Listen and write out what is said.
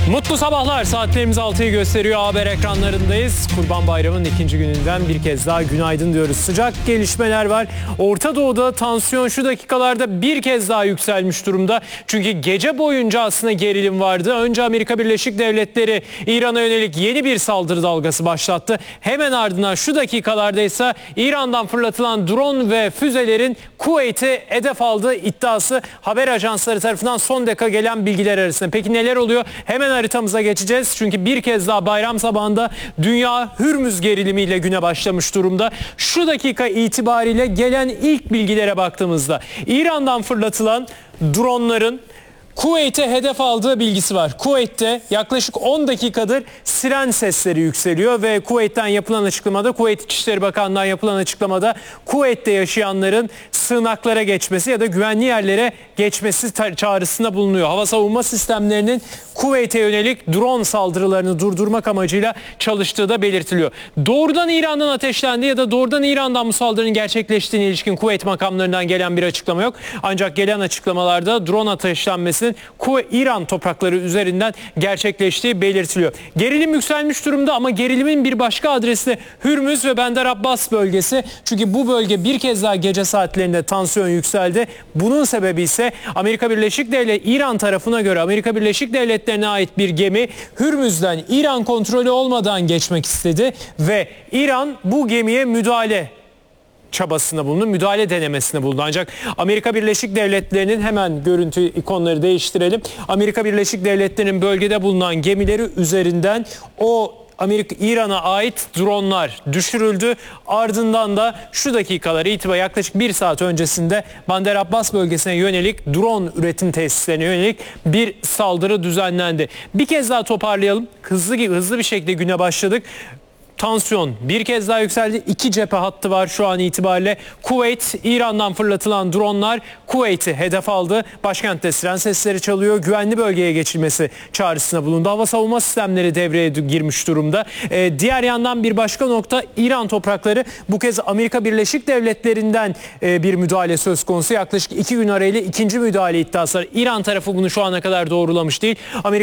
Mutlu sabahlar. Saatlerimiz 6'yı gösteriyor. Haber ekranlarındayız. Kurban Bayramı'nın ikinci gününden bir kez daha günaydın diyoruz. Sıcak gelişmeler var. Orta Doğu'da tansiyon şu dakikalarda bir kez daha yükselmiş durumda. Çünkü gece boyunca aslında gerilim vardı. Önce Amerika Birleşik Devletleri İran'a yönelik yeni bir saldırı dalgası başlattı. Hemen ardından şu dakikalarda ise İran'dan fırlatılan drone ve füzelerin Kuveyt'i hedef aldığı iddiası haber ajansları tarafından son dakika gelen bilgiler arasında. Peki neler oluyor? Hemen haritamıza geçeceğiz. Çünkü bir kez daha bayram sabahında dünya Hürmüz gerilimiyle güne başlamış durumda. Şu dakika itibariyle gelen ilk bilgilere baktığımızda İran'dan fırlatılan dronların Kuveyt'e hedef aldığı bilgisi var. Kuveyt'te yaklaşık 10 dakikadır siren sesleri yükseliyor ve Kuveyt'ten yapılan açıklamada, Kuveyt İçişleri Bakanlığı'ndan yapılan açıklamada Kuveyt'te yaşayanların sığınaklara geçmesi ya da güvenli yerlere geçmesi çağrısında bulunuyor. Hava savunma sistemlerinin Kuveyt'e yönelik drone saldırılarını durdurmak amacıyla çalıştığı da belirtiliyor. Doğrudan İran'dan ateşlendiği ya da doğrudan İran'dan bu saldırının gerçekleştiğine ilişkin Kuveyt makamlarından gelen bir açıklama yok. Ancak gelen açıklamalarda drone ateşlenmesinin İran toprakları üzerinden gerçekleştiği belirtiliyor. Gerilim yükselmiş durumda ama gerilimin bir başka adresi de Hürmüz ve Bandar Abbas bölgesi. Çünkü bu bölge bir kez daha gece saatlerinde tansiyon yükseldi. Bunun sebebi ise Amerika Birleşik Devletleri İran tarafına göre Amerika Birleşik Devletleri'ne ait bir gemi Hürmüz'den İran kontrolü olmadan geçmek istedi ve İran bu gemiye müdahale çabasında bulundu, müdahale denemesinde bulundu. Ancak Amerika Birleşik Devletleri'nin hemen görüntü ikonları değiştirelim. Amerika Birleşik Devletleri'nin bölgede bulunan gemileri üzerinden İran'a ait dronlar düşürüldü. Ardından da şu dakikalar itibariyle yaklaşık bir saat öncesinde Bandar Abbas bölgesine yönelik drone üretim tesislerine yönelik bir saldırı düzenlendi. Bir kez daha toparlayalım. Hızlı bir şekilde güne başladık. Tansiyon bir kez daha yükseldi. İki cephe hattı var şu an itibariyle. Kuveyt, İran'dan fırlatılan dronlar Kuveyt'i hedef aldı. Başkentte siren sesleri çalıyor. Güvenli bölgeye geçilmesi çağrısında bulundu. Hava savunma sistemleri devreye girmiş durumda. Diğer yandan bir başka nokta İran toprakları. Bu kez Amerika Birleşik Devletleri'nden bir müdahale söz konusu. Yaklaşık 2 gün arayla ikinci müdahale iddiası var. İran tarafı bunu şu ana kadar doğrulamış değil.